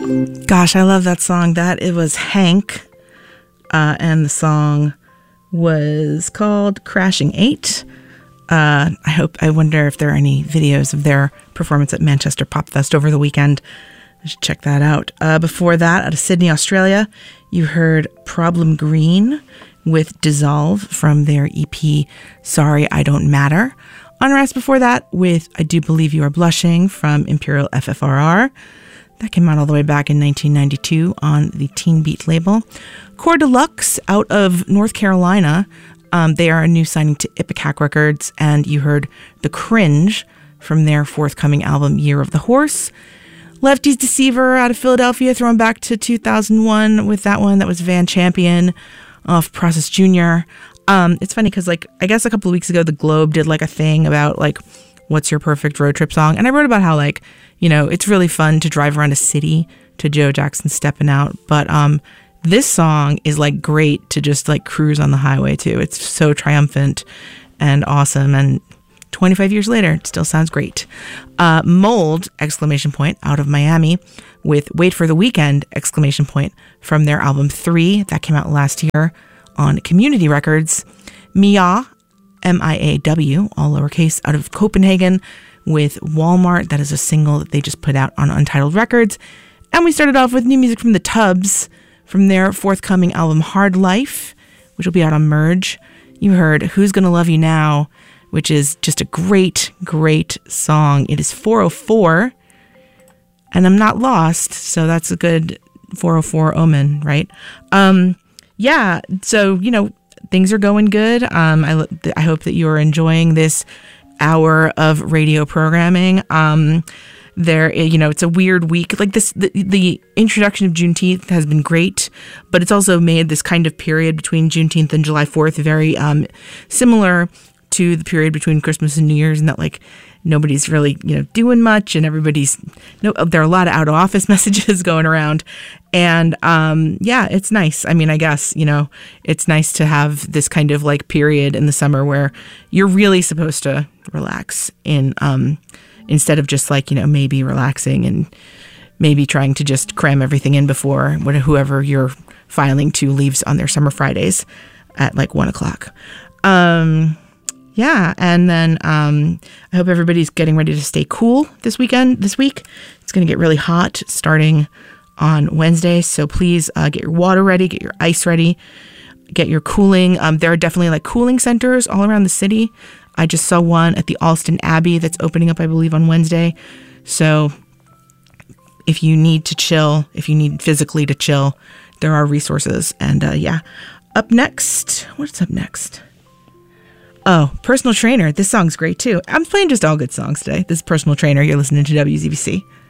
Gosh, I love that song. It was Hank, and the song was called Crashing 8. I wonder if there are any videos of their performance at Manchester Pop Fest over the weekend. I should check that out. Before that, out of Sydney, Australia, you heard Problem Green with Dissolve from their EP Sorry I Don't Matter. Unrest before that with I Do Believe You Are Blushing from Imperial FFRR. That came out all the way back in 1992 on the Teen Beat label. Core Deluxe out of North Carolina. They are a new signing to Ipecac Records, and you heard The Cringe from their forthcoming album Year of the Horse. Lefty's Deceiver out of Philadelphia, thrown back to 2001 with that one. That was Van Champion off Process Jr. It's funny because, I guess a couple of weeks ago, the Globe did a thing about what's your perfect road trip song, and I wrote about how it's really fun to drive around a city to Joe Jackson Steppin' Out, but this song is great to just cruise on the highway too. It's so triumphant and awesome, and 25 years later, it still sounds great. Mold, ! Out of Miami with Wait for the Weekend, ! From their album 3 that came out last year on Community Records. Mia, M-I-A-W, all lowercase, out of Copenhagen with Walmart. That is a single that they just put out on Untitled Records. And we started off with new music from the Tubs from their forthcoming album Hard Life, which will be out on Merge. You heard Who's Gonna Love You Now, which is just a great, great song. It is 404, and I'm not lost, so that's a good 404 omen, right? Yeah, so, things are going good. I hope that you are enjoying this hour of radio programming. It's a weird week. The introduction of Juneteenth has been great, but it's also made this kind of period between Juneteenth and July 4th very similar to the period between Christmas and New Year's, and that nobody's really doing much, and there are a lot of out of office messages going around, and it's nice. I mean, I guess it's nice to have this kind of period in the summer where you're really supposed to relax in instead of just maybe relaxing and maybe trying to just cram everything in before whoever you're filing to leaves on their summer Fridays at 1:00. Yeah, and then I hope everybody's getting ready to stay cool this week. It's going to get really hot starting on Wednesday, so please get your water ready, get your ice ready, get your cooling. There are definitely cooling centers all around the city. I just saw one at the Alston Abbey that's opening up, I believe, on Wednesday. So if you need to chill, if you need physically to chill, there are resources. And up next, what's up next? Oh, Personal Trainer. This song's great too. I'm playing just all good songs today. This is Personal Trainer. You're listening to WZBC.